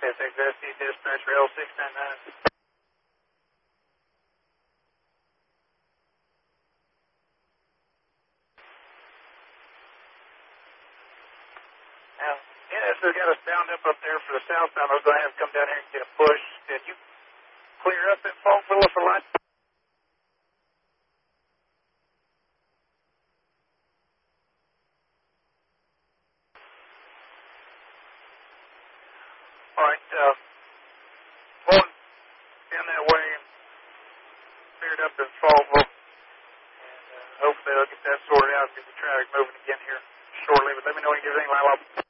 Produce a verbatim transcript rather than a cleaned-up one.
S X S D dispatcher L six nine nine. Now, yeah, so we got us bound up up there for the southbound. I was going to have to come down here and get a push. Did you clear up at Faultville for lunch? All right, uh, going down that way and cleared up in Faultville. And uh, hopefully they'll get that sorted out and get the traffic moving again here shortly. But let me know when you get anything, Lyle.